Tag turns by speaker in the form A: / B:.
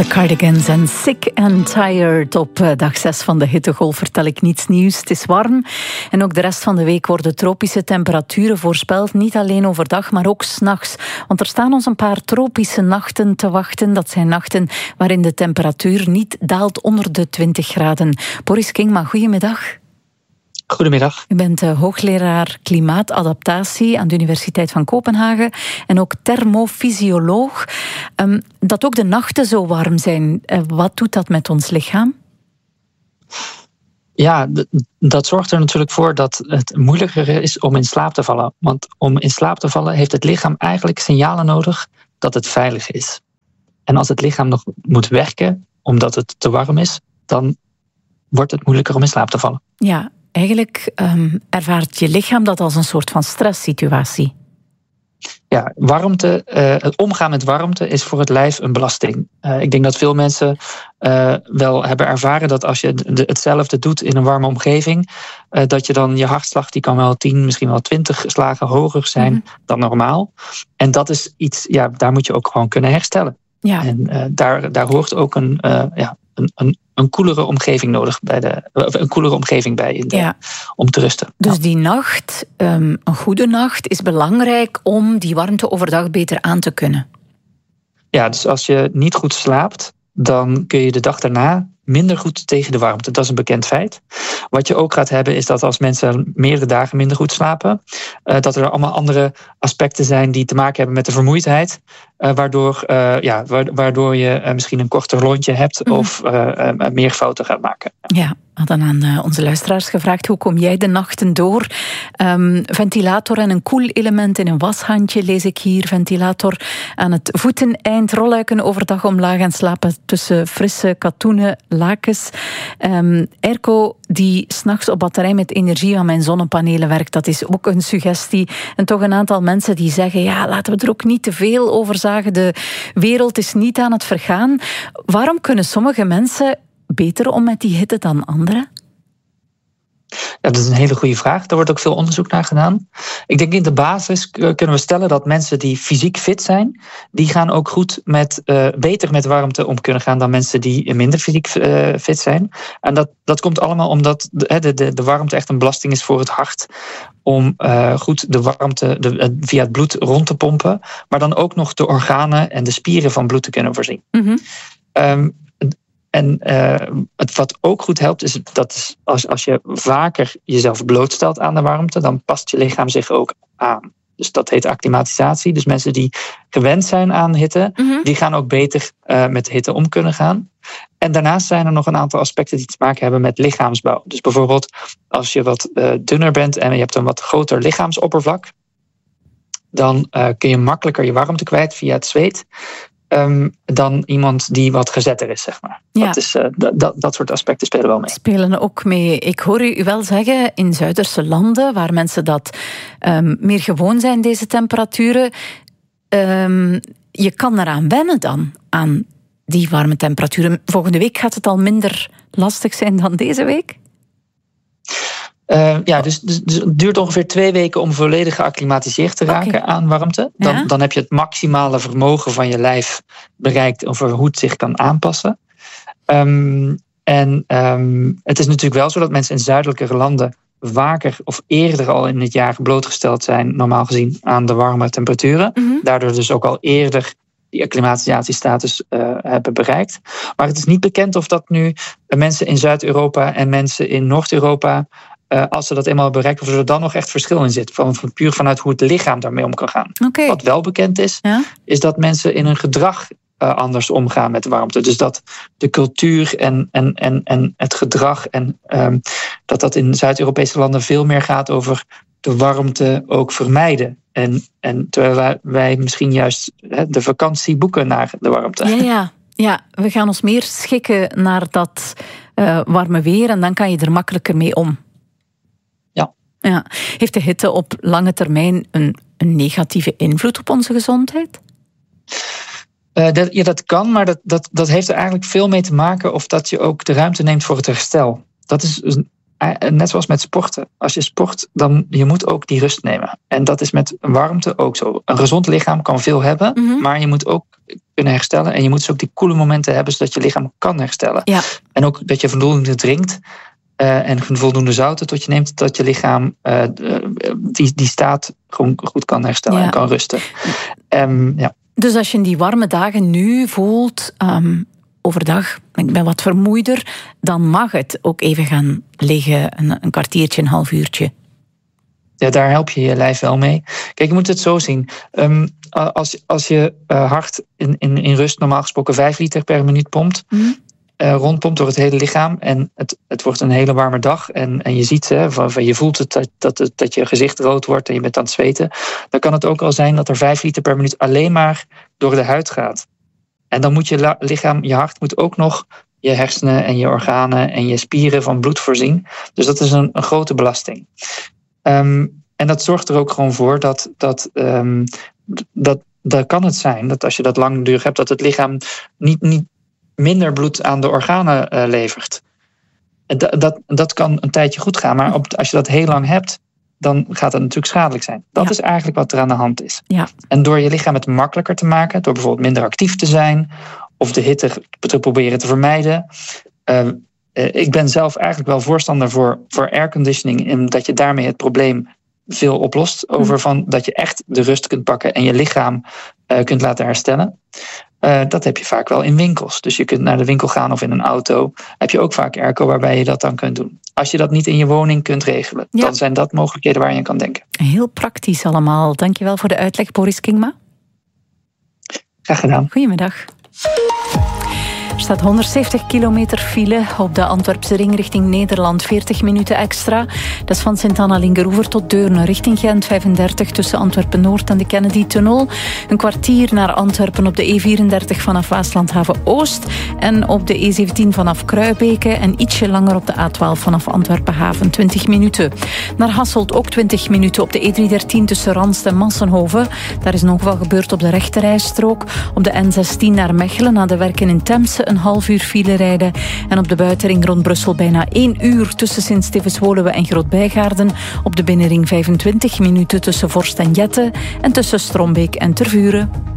A: The Cardigans en Sick and Tired. Op dag 6 van de hittegolf vertel ik niets nieuws. Het is warm en ook de rest van de week worden tropische temperaturen voorspeld. Niet alleen overdag, maar ook 's nachts. Want er staan ons een paar tropische nachten te wachten. Dat zijn nachten waarin de temperatuur niet daalt onder de 20 graden. Boris Kingma, goedemiddag.
B: Goedemiddag.
A: U bent hoogleraar klimaatadaptatie aan de Universiteit van Kopenhagen en ook thermofysioloog. Dat ook de nachten zo warm zijn, wat doet dat met ons lichaam?
B: Ja, dat zorgt er natuurlijk voor dat het moeilijker is om in slaap te vallen. Want om in slaap te vallen heeft het lichaam eigenlijk signalen nodig dat het veilig is. En als het lichaam nog moet werken omdat het te warm is, dan wordt het moeilijker om in slaap te vallen.
A: Ja. Eigenlijk ervaart je lichaam dat als een soort van stresssituatie.
B: Ja, warmte, het omgaan met warmte is voor het lijf een belasting. Ik denk dat veel mensen wel hebben ervaren dat als je hetzelfde doet in een warme omgeving, dat je dan je hartslag, die kan wel 10, misschien wel 20 slagen hoger zijn dan normaal. En dat is iets, ja, daar moet je ook gewoon kunnen herstellen. Ja. En daar hoort ook een koelere omgeving nodig een koelere omgeving bij om te rusten.
A: Dus die nacht, een goede nacht, is belangrijk om die warmte overdag beter aan te kunnen.
B: Ja, dus als je niet goed slaapt, dan kun je de dag daarna minder goed tegen de warmte. Dat is een bekend feit. Wat je ook gaat hebben is dat als mensen meerdere dagen minder goed slapen, dat er allemaal andere aspecten zijn die te maken hebben met de vermoeidheid, waardoor je misschien een korter lontje hebt of meer fouten gaat maken.
A: Ja, we hadden aan onze luisteraars gevraagd, hoe kom jij de nachten door? Ventilator en een koelelement in een washandje, lees ik hier. Ventilator aan het voeteneind, rolluiken overdag omlaag en slapen tussen frisse katoenen lakens. Airco die 's nachts op batterij met energie van mijn zonnepanelen werkt, dat is ook een suggestie. En toch een aantal mensen die zeggen, ja, laten we er ook niet te veel over zagen. De wereld is niet aan het vergaan. Waarom kunnen sommige mensen beter om met die hitte dan anderen?
B: Ja, dat is een hele goede vraag. Daar wordt ook veel onderzoek naar gedaan. Ik denk in de basis kunnen we stellen dat mensen die fysiek fit zijn, die gaan ook beter met warmte om kunnen gaan dan mensen die minder fysiek fit zijn. En dat komt allemaal omdat de warmte echt een belasting is voor het hart om goed de warmte via het bloed rond te pompen, maar dan ook nog de organen en de spieren van bloed te kunnen voorzien. Wat ook goed helpt, is dat als je vaker jezelf blootstelt aan de warmte, dan past je lichaam zich ook aan. Dus dat heet acclimatisatie. Dus mensen die gewend zijn aan hitte, die gaan ook beter met hitte om kunnen gaan. En daarnaast zijn er nog een aantal aspecten die te maken hebben met lichaamsbouw. Dus bijvoorbeeld als je wat dunner bent en je hebt een wat groter lichaamsoppervlak, dan kun je makkelijker je warmte kwijt via het zweet dan iemand die wat gezetter is, zeg maar. Ja. Dat soort aspecten spelen wel mee.
A: Spelen ook mee. Ik hoor u wel zeggen, in Zuiderse landen, waar mensen dat meer gewoon zijn, deze temperaturen, je kan eraan wennen dan, aan die warme temperaturen. Volgende week gaat het al minder lastig zijn dan deze week?
B: Dus het duurt ongeveer 2 weken om volledig geacclimatiseerd te raken aan warmte. Dan heb je het maximale vermogen van je lijf bereikt over hoe het zich kan aanpassen. Het is natuurlijk wel zo dat mensen in zuidelijke landen vaker of eerder al in het jaar blootgesteld zijn, normaal gezien, aan de warme temperaturen. Daardoor dus ook al eerder die acclimatisatiestatus hebben bereikt. Maar het is niet bekend of dat nu mensen in Zuid-Europa en mensen in Noord-Europa, als ze dat eenmaal bereiken, of er dan nog echt verschil in zit. Puur vanuit hoe het lichaam daarmee om kan gaan. Okay. Wat wel bekend is dat mensen in hun gedrag anders omgaan met de warmte. Dus dat de cultuur en het gedrag en dat in Zuid-Europese landen veel meer gaat over de warmte ook vermijden. En terwijl wij misschien juist de vakantie boeken naar de warmte.
A: Ja, we gaan ons meer schikken naar dat warme weer en dan kan je er makkelijker mee om. Ja. Heeft de hitte op lange termijn een negatieve invloed op onze gezondheid?
B: Dat kan, maar dat heeft er eigenlijk veel mee te maken of dat je ook de ruimte neemt voor het herstel. Dat is net zoals met sporten. Als je sport, dan je moet ook die rust nemen. En dat is met warmte ook zo. Een gezond lichaam kan veel hebben, maar je moet ook kunnen herstellen. En je moet dus ook die koele momenten hebben, zodat je lichaam kan herstellen.
A: Ja.
B: En ook dat je voldoende drinkt. En voldoende zouten tot je neemt, dat je lichaam die staat gewoon goed kan herstellen en kan rusten.
A: Dus als je in die warme dagen nu voelt, overdag, ik ben wat vermoeider, dan mag het ook even gaan liggen, een kwartiertje, een half uurtje.
B: Ja, daar help je je lijf wel mee. Kijk, je moet het zo zien. Als je hart in rust normaal gesproken 5 liter per minuut pompt, rondpompt door het hele lichaam en het wordt een hele warme dag en je ziet, je voelt het dat je gezicht rood wordt en je bent aan het zweten, dan kan het ook al zijn dat er 5 liter per minuut alleen maar door de huid gaat. En dan moet je lichaam, je hart moet ook nog je hersenen en je organen en je spieren van bloed voorzien. Dus dat is een grote belasting. En dat zorgt er ook gewoon voor dat kan het zijn dat als je dat langdurig hebt, dat het lichaam niet minder bloed aan de organen levert. Dat kan een tijdje goed gaan, maar als je dat heel lang hebt, dan gaat dat natuurlijk schadelijk zijn. Dat is eigenlijk wat er aan de hand is. Ja. En door je lichaam het makkelijker te maken, door bijvoorbeeld minder actief te zijn of de hitte te proberen te vermijden. Ik ben zelf eigenlijk wel voorstander voor airconditioning, en dat je daarmee het probleem veel oplost. Over van dat je echt de rust kunt pakken en je lichaam kunt laten herstellen. Dat heb je vaak wel in winkels. Dus je kunt naar de winkel gaan of in een auto. Heb je ook vaak airco waarbij je dat dan kunt doen. Als je dat niet in je woning kunt regelen, dan zijn dat mogelijkheden waar je aan kan denken.
A: Heel praktisch allemaal. Dankjewel voor de uitleg, Boris Kingma.
B: Graag gedaan.
A: Goedemiddag. Er staat 170 kilometer file op de Antwerpse ring richting Nederland. 40 minuten extra. Dat is van Sint-Anna-Lingeroever tot Deurne richting Gent. 35 tussen Antwerpen-Noord en de Kennedy-tunnel. Een kwartier naar Antwerpen op de E34 vanaf Waaslandhaven-Oost. En op de E17 vanaf Kruibeke. En ietsje langer op de A12 vanaf Antwerpen-Haven. 20 minuten. Naar Hasselt ook 20 minuten op de E313 tussen Ranst en Massenhoven. Daar is nog wel gebeurd op de rechterrijstrook. Op de N16 naar Mechelen na de werken in Temse een half uur file rijden. En op de buitenring rond Brussel bijna 1 uur tussen Sint-Stevens-Woluwe en Groot-Bijgaarden. Op de binnenring 25 minuten tussen Vorst en Jette en tussen Strombeek en Tervuren.